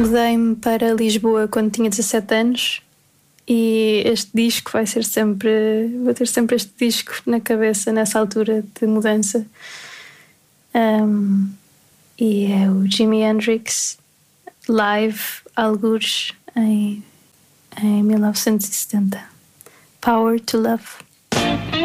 Mudei-me para Lisboa quando tinha 17 anos e este disco vai ser sempre. Vou ter sempre este disco na cabeça nessa altura de mudança. E é o Jimi Hendrix live, algures em 1970. Power to Love.